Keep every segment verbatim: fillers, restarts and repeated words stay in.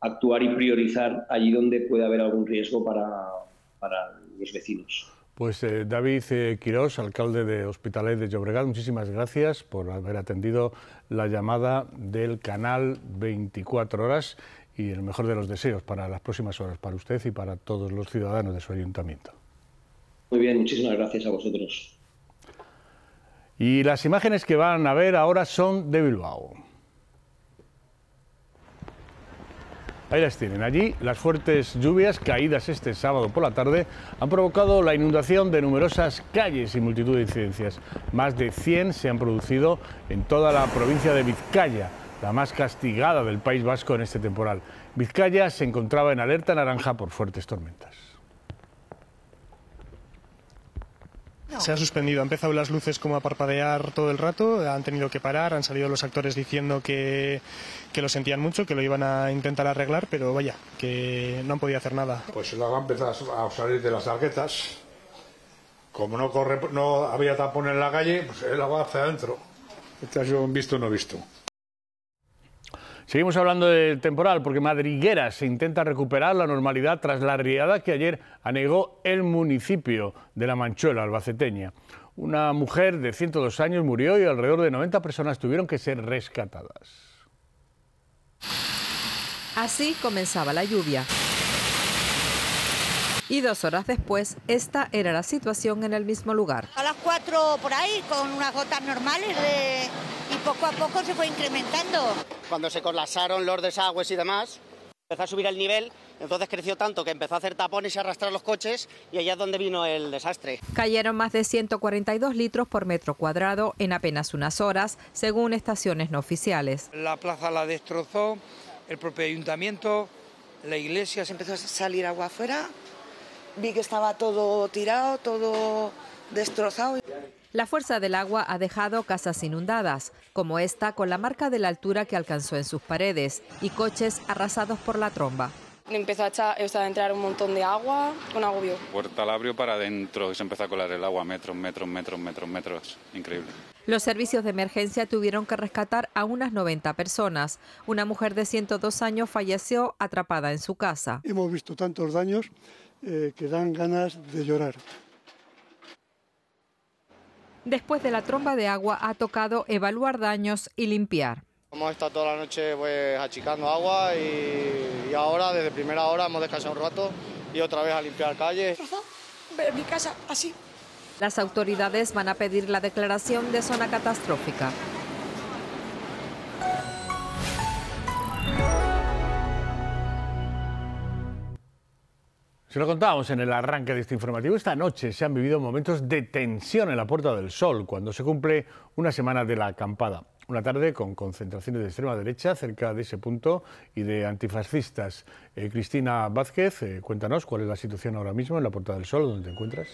actuar y priorizar allí donde puede haber algún riesgo para, para los vecinos. Pues eh, David eh, Quirós, alcalde de Hospitalet de Llobregat, muchísimas gracias por haber atendido la llamada del canal veinticuatro horas y el mejor de los deseos para las próximas horas, para usted y para todos los ciudadanos de su ayuntamiento. Muy bien, muchísimas gracias a vosotros. Y las imágenes que van a ver ahora son de Bilbao. Ahí las tienen. Allí las fuertes lluvias caídas este sábado por la tarde han provocado la inundación de numerosas calles y multitud de incidencias. Más de cien se han producido en toda la provincia de Vizcaya, la más castigada del País Vasco en este temporal. Vizcaya se encontraba en alerta naranja por fuertes tormentas. Se ha suspendido, han empezado las luces como a parpadear todo el rato, han tenido que parar, han salido los actores diciendo que, que lo sentían mucho, que lo iban a intentar arreglar, pero vaya, que no han podido hacer nada. Pues el agua empezó a salir de las arguetas, como no, corre, no había tapón en la calle, pues el agua hacia adentro. Este ha sido un visto no visto. Seguimos hablando del temporal porque Madrigueras se intenta recuperar la normalidad tras la riada que ayer anegó el municipio de La Manchuela, albaceteña. Una mujer de ciento dos años murió y alrededor de noventa personas tuvieron que ser rescatadas. Así comenzaba la lluvia. Y dos horas después, esta era la situación en el mismo lugar. A las cuatro por ahí, con unas gotas normales de... y poco a poco se fue incrementando. Cuando se colapsaron los desagües y demás, empezó a subir el nivel, entonces creció tanto que empezó a hacer tapones y a arrastrar los coches y allá es donde vino el desastre. Cayeron más de ciento cuarenta y dos litros por metro cuadrado en apenas unas horas, según estaciones no oficiales. La plaza la destrozó, el propio ayuntamiento, la iglesia. Se empezó a salir agua afuera. Vi que estaba todo tirado, todo destrozado. La fuerza del agua ha dejado casas inundadas, como esta con la marca de la altura que alcanzó en sus paredes, y coches arrasados por la tromba. Empezó a, echar, o sea, a entrar un montón de agua, un agobio. Puerta la abrió para adentro y se empezó a colar el agua, metros, metros, metros, metros, metros. Increíble. Los servicios de emergencia tuvieron que rescatar a unas noventa personas. Una mujer de ciento dos años falleció atrapada en su casa. Hemos visto tantos daños eh, que dan ganas de llorar. Después de la tromba de agua ha tocado evaluar daños y limpiar. Hemos estado toda la noche pues achicando agua y, y ahora desde primera hora hemos descansado un rato y otra vez a limpiar calles. Ver mi casa así. Las autoridades van a pedir la declaración de zona catastrófica. Se lo contábamos en el arranque de este informativo. Esta noche se han vivido momentos de tensión en la Puerta del Sol cuando se cumple una semana de la acampada. Una tarde con concentraciones de extrema derecha cerca de ese punto y de antifascistas. Eh, Cristina Vázquez, eh, cuéntanos cuál es la situación ahora mismo en la Puerta del Sol, ¿dónde te encuentras?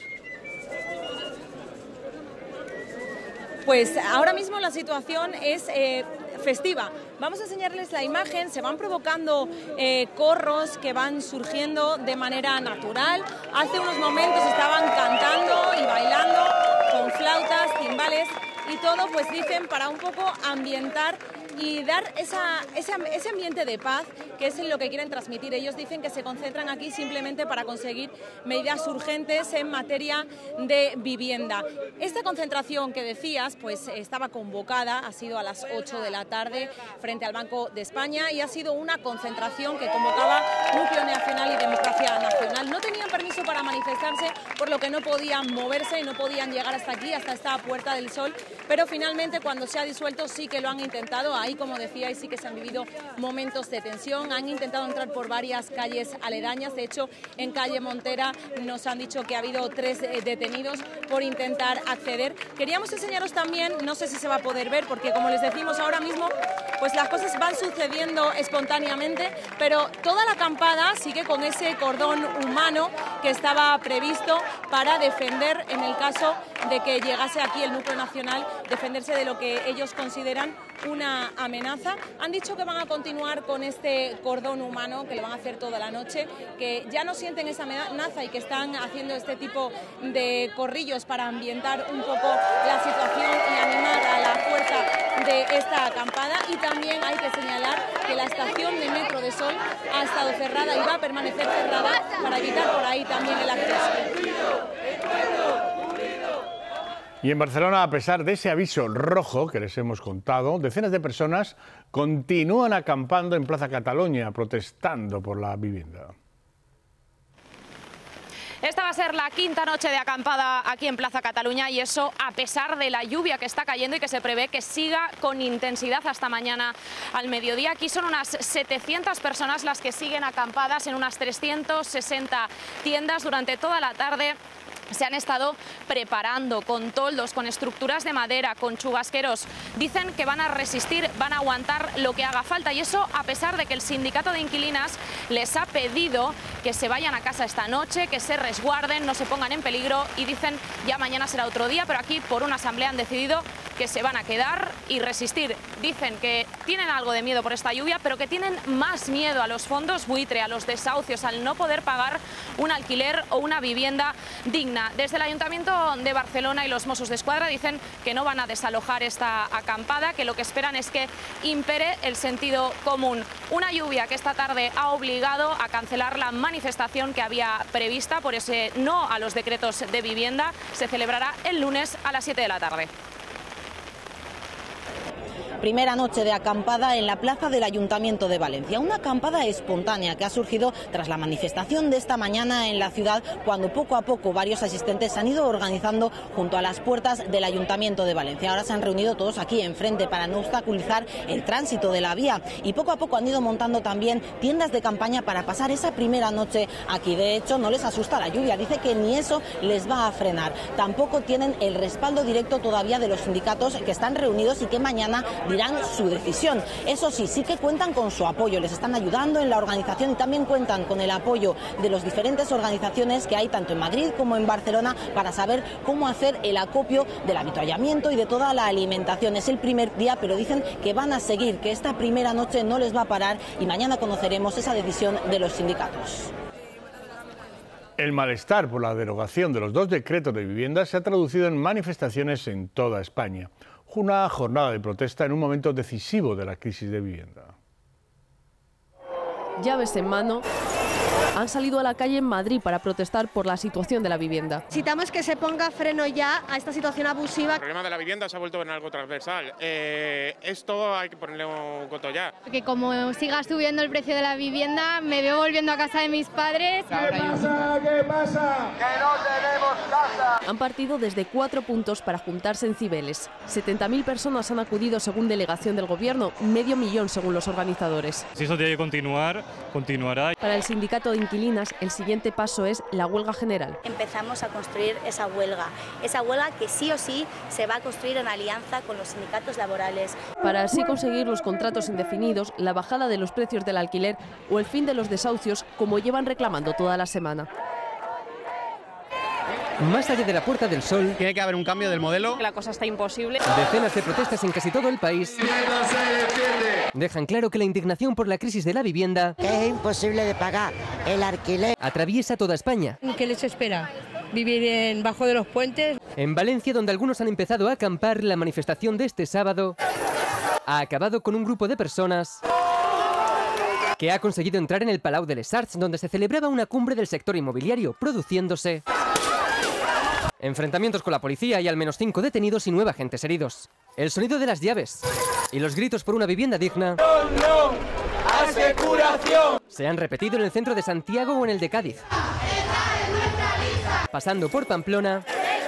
Pues ahora mismo la situación es eh, festiva. Vamos a enseñarles la imagen, se van provocando eh, corros que van surgiendo de manera natural. Hace unos momentos estaban cantando y bailando con flautas, timbales y todo, pues dicen, para un poco ambientar y dar esa, ese, ese ambiente de paz que es lo que quieren transmitir. Ellos dicen que se concentran aquí simplemente para conseguir medidas urgentes en materia de vivienda. Esta concentración que decías pues estaba convocada, ha sido a las ocho de la tarde frente al Banco de España y ha sido una concentración que convocaba Núcleo Nacional y Democracia Nacional. No tenían permiso para manifestarse, por lo que no podían moverse y no podían llegar hasta aquí, hasta esta Puerta del Sol, pero finalmente cuando se ha disuelto sí que lo han intentado. Ahí, como decía, y sí que se han vivido momentos de tensión. Han intentado entrar por varias calles aledañas. De hecho, en calle Montera nos han dicho que ha habido tres detenidos por intentar acceder. Queríamos enseñaros también, no sé si se va a poder ver, porque como les decimos ahora mismo, pues las cosas van sucediendo espontáneamente, pero toda la acampada sigue con ese cordón humano que estaba previsto para defender, en el caso de que llegase aquí el Núcleo Nacional, defenderse de lo que ellos consideran una amenaza. Han dicho que van a continuar con este cordón humano, que lo van a hacer toda la noche, que ya no sienten esa amenaza y que están haciendo este tipo de corrillos para ambientar un poco la situación y animar a la fuerza de esta acampada. Y también hay que señalar que la estación de Metro de Sol ha estado cerrada y va a permanecer cerrada para evitar por ahí también el acceso. Y en Barcelona, a pesar de ese aviso rojo que les hemos contado, decenas de personas continúan acampando en Plaza Cataluña, protestando por la vivienda. Esta va a ser la quinta noche de acampada aquí en Plaza Cataluña y eso a pesar de la lluvia que está cayendo y que se prevé que siga con intensidad hasta mañana al mediodía. Aquí son unas setecientas personas las que siguen acampadas en unas trescientas sesenta tiendas durante toda la tarde. Se han estado preparando con toldos, con estructuras de madera, con chubasqueros. Dicen que van a resistir, van a aguantar lo que haga falta y eso a pesar de que el sindicato de inquilinas les ha pedido que se vayan a casa esta noche, que se resguarden, no se pongan en peligro y dicen ya mañana será otro día, pero aquí por una asamblea han decidido que se van a quedar y resistir. Dicen que tienen algo de miedo por esta lluvia, pero que tienen más miedo a los fondos buitre, a los desahucios, al no poder pagar un alquiler o una vivienda digna. Desde el Ayuntamiento de Barcelona y los Mossos d'Esquadra dicen que no van a desalojar esta acampada, que lo que esperan es que impere el sentido común. Una lluvia que esta tarde ha obligado a cancelar la manifestación que había prevista por ese no a los decretos de vivienda. Se celebrará el lunes a las siete de la tarde. Primera noche de acampada en la plaza del Ayuntamiento de Valencia. Una acampada espontánea que ha surgido tras la manifestación de esta mañana en la ciudad, cuando poco a poco varios asistentes se han ido organizando junto a las puertas del Ayuntamiento de Valencia. Ahora se han reunido todos aquí enfrente para no obstaculizar el tránsito de la vía y poco a poco han ido montando también tiendas de campaña para pasar esa primera noche aquí. De hecho, no les asusta la lluvia, dice que ni eso les va a frenar. Tampoco tienen el respaldo directo todavía de los sindicatos que están reunidos y que mañana dirán su decisión. Eso sí, sí que cuentan con su apoyo, les están ayudando en la organización y también cuentan con el apoyo de las diferentes organizaciones que hay tanto en Madrid como en Barcelona para saber cómo hacer el acopio del avituallamiento y de toda la alimentación. Es el primer día, pero dicen que van a seguir, que esta primera noche no les va a parar y mañana conoceremos esa decisión de los sindicatos. El malestar por la derogación de los dos decretos de vivienda se ha traducido en manifestaciones en toda España. Una jornada de protesta en un momento decisivo de la crisis de vivienda. Llaves en mano, han salido a la calle en Madrid para protestar por la situación de la vivienda. Necesitamos que se ponga freno ya a esta situación abusiva. El problema de la vivienda se ha vuelto en algo transversal. Eh, esto hay que ponerle un coto ya. Que como siga subiendo el precio de la vivienda, me veo volviendo a casa de mis padres. ¿Qué pasa? ¿Qué pasa? ¡Que no tenemos casa! Han partido desde cuatro puntos para juntarse en Cibeles. setenta mil personas han acudido según delegación del Gobierno, medio millón según los organizadores. Si eso tiene que continuar, continuará. Para el sindicato de inquilinas, el siguiente paso es la huelga general. Empezamos a construir esa huelga, esa huelga que sí o sí se va a construir en alianza con los sindicatos laborales. Para así conseguir los contratos indefinidos, la bajada de los precios del alquiler o el fin de los desahucios, como llevan reclamando toda la semana. Más allá de la Puerta del Sol, tiene que haber un cambio del modelo. La cosa está imposible. Decenas de protestas en casi todo el país dejan claro que la indignación por la crisis de la vivienda es imposible de pagar el alquiler. Atraviesa toda España. ¿Qué les espera? ¿Vivir en bajo de los puentes? En Valencia, donde algunos han empezado a acampar, la manifestación de este sábado ha acabado con un grupo de personas que ha conseguido entrar en el Palau de les Arts, donde se celebraba una cumbre del sector inmobiliario, produciéndose enfrentamientos con la policía y al menos cinco detenidos y nueve agentes heridos. El sonido de las llaves y los gritos por una vivienda digna ¡No, no! ¡Aseguración! Se han repetido en el centro de Santiago o en el de Cádiz, pasando por Pamplona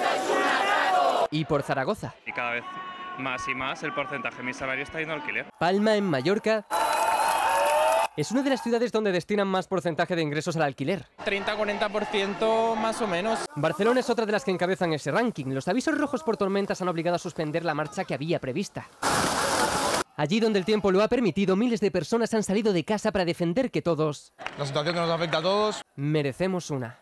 y por Zaragoza. Y cada vez más y más el porcentaje de mi salario está yendo al alquiler. Palma, en Mallorca, es una de las ciudades donde destinan más porcentaje de ingresos al alquiler. treinta a cuarenta por ciento más o menos. Barcelona es otra de las que encabezan ese ranking. Los avisos rojos por tormentas han obligado a suspender la marcha que había prevista. Allí donde el tiempo lo ha permitido, miles de personas han salido de casa para defender que todos... La situación que nos afecta a todos... merecemos una.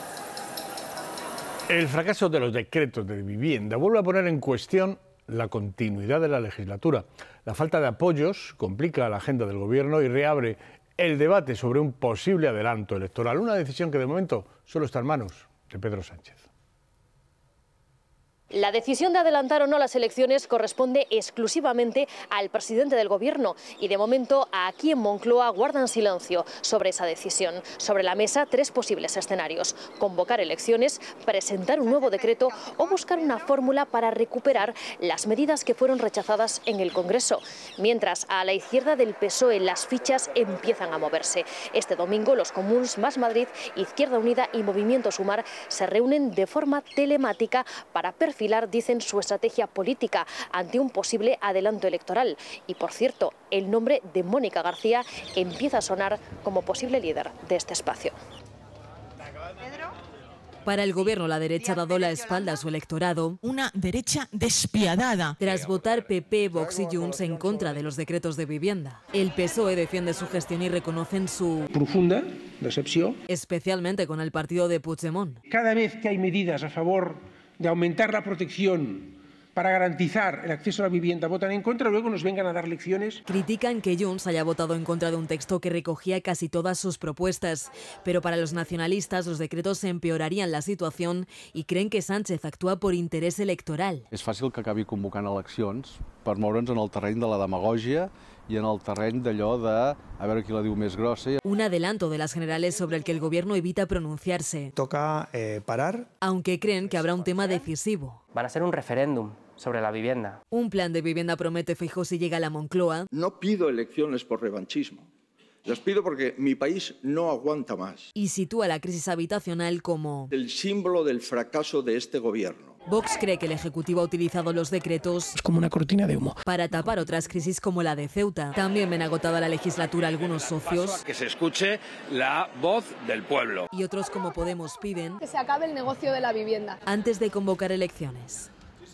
El fracaso de los decretos de vivienda vuelve a poner en cuestión la continuidad de la legislatura. La falta de apoyos complica la agenda del Gobierno y reabre el debate sobre un posible adelanto electoral. Una decisión que de momento solo está en manos de Pedro Sánchez. La decisión de adelantar o no las elecciones corresponde exclusivamente al presidente del Gobierno y de momento aquí en Moncloa guardan silencio sobre esa decisión. Sobre la mesa tres posibles escenarios: convocar elecciones, presentar un nuevo decreto o buscar una fórmula para recuperar las medidas que fueron rechazadas en el Congreso. Mientras a la izquierda del P S O E las fichas empiezan a moverse. Este domingo los Comuns, Más Madrid, Izquierda Unida y Movimiento Sumar se reúnen de forma telemática para perfilar, dicen, su estrategia política ante un posible adelanto electoral. Y por cierto, el nombre de Mónica García empieza a sonar como posible líder de este espacio. Para el Gobierno, la derecha ha dado la espalda a su electorado. Una derecha despiadada. Tras votar P P, Vox y Junts en contra de los decretos de vivienda. El P S O E defiende su gestión y reconocen su profunda decepción, especialmente con el partido de Puigdemont. Cada vez que hay medidas a favor de aumentar la protección para garantizar el acceso a la vivienda, votan en contra, luego nos vengan a dar lecciones. Critican que Junts haya votado en contra de un texto que recogía casi todas sus propuestas, pero para los nacionalistas los decretos empeorarían la situación y creen que Sánchez actúa por interés electoral. És fàcil que acabi convocant eleccions per moure'ns en el terreny de la demagògia y en el terreny d'allò de a veure qui la diu més grossa. Un adelanto de las generales sobre el que el Gobierno evita pronunciarse. Toca eh, parar. Aunque creen que habrá un tema decisivo. Van a ser un referéndum sobre la vivienda. Un plan de vivienda promete Feijóo si llega a la Moncloa. No pido elecciones por revanchismo. Las pido porque mi país no aguanta más. Y sitúa la crisis habitacional como el símbolo del fracaso de este gobierno. Vox cree que el Ejecutivo ha utilizado los decretos como una cortina de humo para tapar otras crisis como la de Ceuta. También ven agotada la legislatura algunos socios. Que se escuche la voz del pueblo. Y otros como Podemos piden que se acabe el negocio de la vivienda antes de convocar elecciones.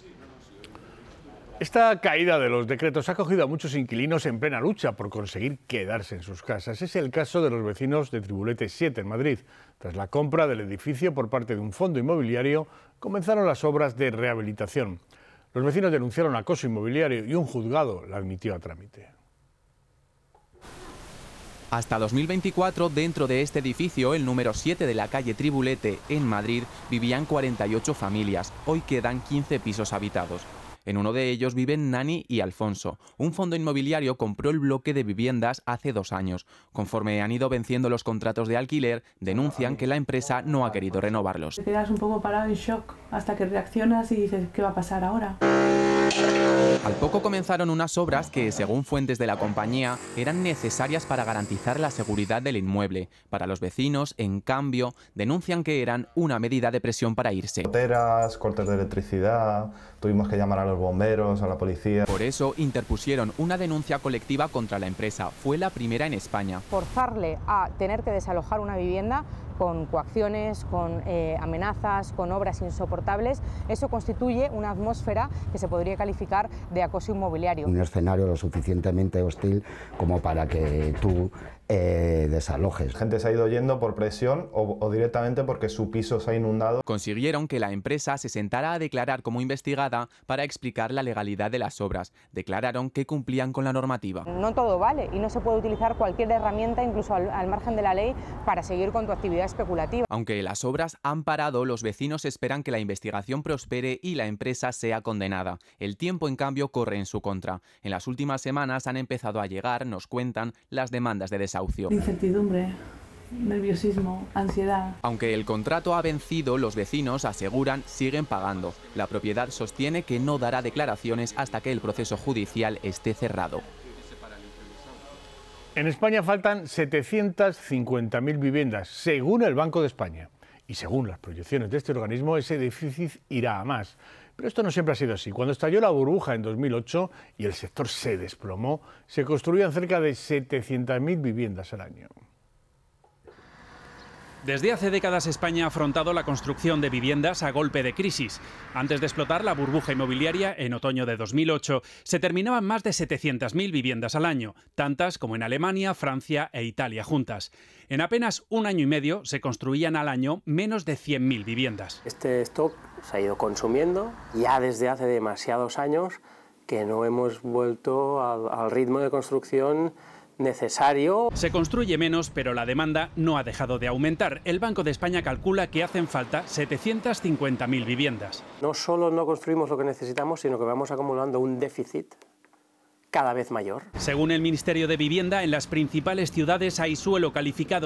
Esta caída de los decretos ha cogido a muchos inquilinos en plena lucha por conseguir quedarse en sus casas. Es el caso de los vecinos de Tribulete siete en Madrid. Tras la compra del edificio por parte de un fondo inmobiliario, comenzaron las obras de rehabilitación. Los vecinos denunciaron acoso inmobiliario y un juzgado la admitió a trámite. Hasta dos mil veinticuatro, dentro de este edificio, el número siete de la calle Tribulete, en Madrid, vivían cuarenta y ocho familias. Hoy quedan quince pisos habitados. En uno de ellos viven Nani y Alfonso. Un fondo inmobiliario compró el bloque de viviendas hace dos años. Conforme han ido venciendo los contratos de alquiler, denuncian que la empresa no ha querido renovarlos. Te quedas un poco parado en shock hasta que reaccionas y dices, ¿qué va a pasar ahora? Al poco comenzaron unas obras que, según fuentes de la compañía, eran necesarias para garantizar la seguridad del inmueble. Para los vecinos, en cambio, denuncian que eran una medida de presión para irse. Goteras, cortes de electricidad, tuvimos que llamar a los bomberos, a la policía. Por eso interpusieron una denuncia colectiva contra la empresa. Fue la primera en España. Forzarle a tener que desalojar una vivienda con coacciones, con eh, amenazas, con obras insoportables, eso constituye una atmósfera que se podría calificar de acoso inmobiliario. Un escenario lo suficientemente hostil como para que tú eh, desalojes. La gente se ha ido yendo por presión o, o directamente porque su piso se ha inundado. Consiguieron que la empresa se sentara a declarar como investigada para explicar la legalidad de las obras. Declararon que cumplían con la normativa. No todo vale y no se puede utilizar cualquier herramienta, incluso al, al margen de la ley, para seguir con tu actividad especulativa. Aunque las obras han parado, los vecinos esperan que la investigación prospere y la empresa sea condenada. El tiempo, en cambio, corre en su contra. En las últimas semanas han empezado a llegar, nos cuentan, las demandas de desahucio. Incertidumbre, nerviosismo, ansiedad. Aunque el contrato ha vencido, los vecinos aseguran siguen pagando. La propiedad sostiene que no dará declaraciones hasta que el proceso judicial esté cerrado. En España faltan setecientas cincuenta mil viviendas, según el Banco de España. Y según las proyecciones de este organismo, ese déficit irá a más. Pero esto no siempre ha sido así. Cuando estalló la burbuja en dos mil ocho y el sector se desplomó, se construían cerca de setecientas mil viviendas al año. Desde hace décadas España ha afrontado la construcción de viviendas a golpe de crisis. Antes de explotar la burbuja inmobiliaria, en otoño de dos mil ocho, se terminaban más de setecientas mil viviendas al año, tantas como en Alemania, Francia e Italia juntas. En apenas un año y medio se construían al año menos de cien mil viviendas. Este stock se ha ido consumiendo ya desde hace demasiados años que no hemos vuelto al, al ritmo de construcción necesario. Se construye menos, pero la demanda no ha dejado de aumentar. El Banco de España calcula que hacen falta setecientas cincuenta mil viviendas. No solo no construimos lo que necesitamos, sino que vamos acumulando un déficit cada vez mayor. Según el Ministerio de Vivienda, en las principales ciudades hay suelo calificado